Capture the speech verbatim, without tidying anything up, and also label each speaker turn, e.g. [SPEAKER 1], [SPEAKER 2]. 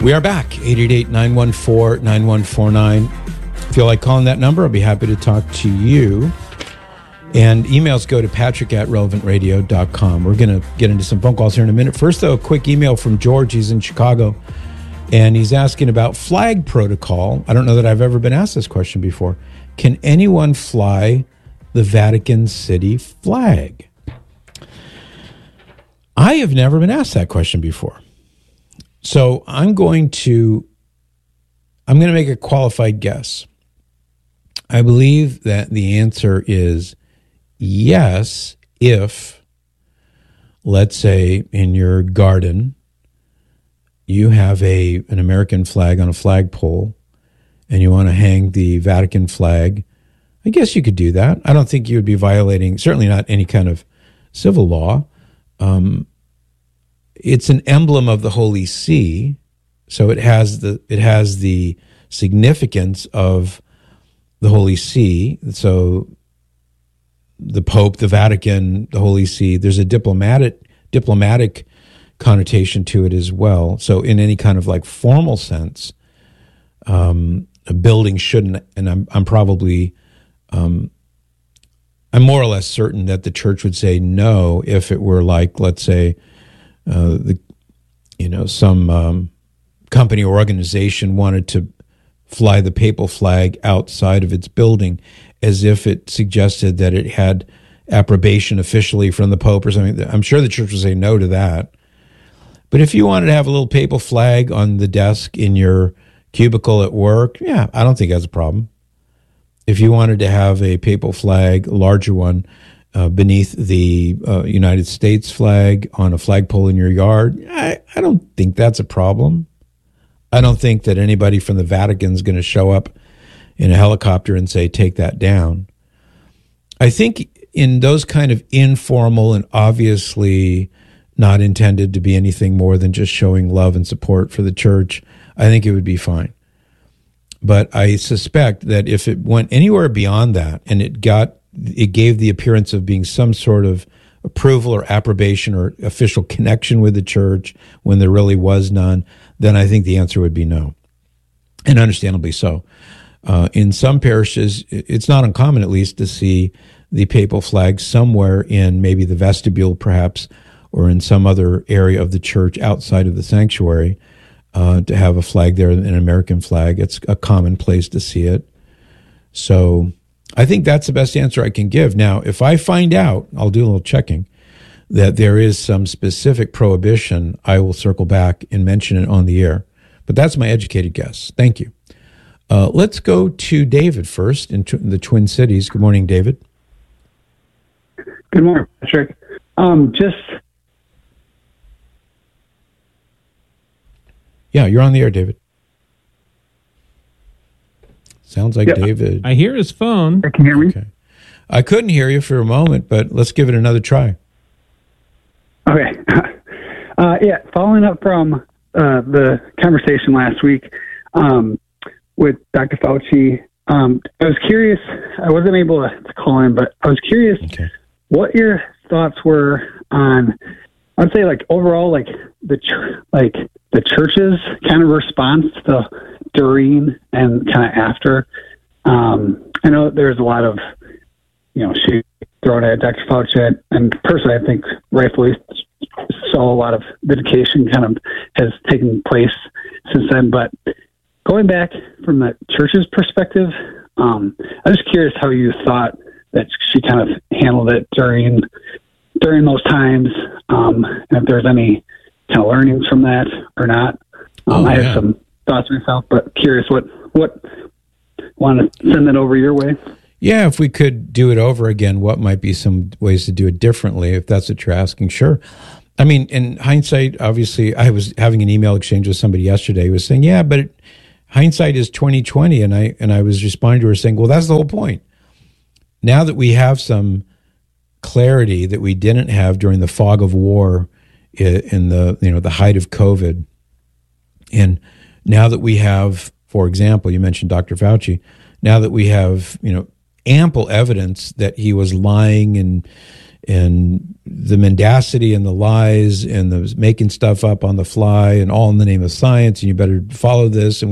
[SPEAKER 1] We are back, eight eight eight, nine one four, nine one four nine. Feel like calling that number? I'll be happy to talk to you. And emails go to patrick at relevant radio dot com. We're going to get into some phone calls here in a minute. First, though, a quick email from George. He's in Chicago, and he's asking about flag protocol. I don't know that I've ever been asked this question before. Can anyone fly the Vatican City flag? I have never been asked that question before. So I'm going to I'm going to make a qualified guess. I believe that the answer is yes, if, let's say, in your garden, you have a an American flag on a flagpole, and you want to hang the Vatican flag. I guess you could do that. I don't think you would be violating, certainly not any kind of civil law. Um, it's an emblem of the Holy See, so it has the it has the significance of the Holy See. So the Pope, the Vatican, the Holy See, there's a diplomatic diplomatic connotation to it as well. So in any kind of like formal sense, um, a building shouldn't, and I'm I'm probably um, I'm more or less certain that the church would say no if it were like, let's say, uh, the you know some um, company or organization wanted to fly the papal flag outside of its building, as if it suggested that it had approbation officially from the Pope or something. I'm sure the church would say no to that. But if you wanted to have a little papal flag on the desk in your cubicle at work, yeah, I don't think that's a problem. If you wanted to have a papal flag, a larger one, uh, beneath the uh, United States flag on a flagpole in your yard, I, I don't think that's a problem. I don't think that anybody from the Vatican is going to show up in a helicopter and say, take that down. I think in those kind of informal and obviously not intended to be anything more than just showing love and support for the church, I think it would be fine. But I suspect that if it went anywhere beyond that and it got, it gave the appearance of being some sort of approval or approbation or official connection with the church when there really was none, then I think the answer would be no. And understandably so. Uh, in some parishes, it's not uncommon at least to see the papal flag somewhere in maybe the vestibule perhaps, or in some other area of the church outside of the sanctuary, uh, to have a flag there, an American flag. It's a common place to see it. So I think that's the best answer I can give. Now, if I find out, I'll do a little checking, that there is some specific prohibition, I will circle back and mention it on the air. But that's my educated guess. Thank you. Uh, let's go to David first in, tw- in the Twin Cities. Good morning, David.
[SPEAKER 2] Good morning, Patrick. Um, just...
[SPEAKER 1] Yeah, you're on the air, David. Sounds like yeah. David.
[SPEAKER 3] I hear his phone.
[SPEAKER 2] Can you hear me?
[SPEAKER 1] Okay. I couldn't hear you for a moment, but let's give it another try.
[SPEAKER 2] Okay. Uh, yeah, following up from uh, the conversation last week um, with Doctor Fauci, um, I was curious. I wasn't able to call in, but I was curious okay. what your thoughts were on, I'd say, like overall, like the ch- like the church's kind of response to during and kind of after. Um, I know there's a lot of, you know, shade thrown at Doctor Fauci, and personally, I think rightfully so. A lot of vindication kind of has taken place since then. But going back from the church's perspective, um, I'm just curious how you thought that she kind of handled it during during those times, um, and if there's any kind of learnings from that or not. Um,
[SPEAKER 1] oh,
[SPEAKER 2] I
[SPEAKER 1] yeah.
[SPEAKER 2] have some thoughts myself, but curious what what want to send that over your way.
[SPEAKER 1] Yeah, if we could do it over again, what might be some ways to do it differently, if that's what you're asking? Sure. I mean, in hindsight, obviously, I was having an email exchange with somebody yesterday who was saying, yeah, but it, hindsight is twenty twenty, and I and I was responding to her saying, well, that's the whole point. Now that we have some clarity that we didn't have during the fog of war in the, you know, the height of COVID, and now that we have, for example, you mentioned Doctor Fauci, now that we have, you know, ample evidence that he was lying and and the mendacity and the lies and the making stuff up on the fly and all in the name of science, and you better follow this. And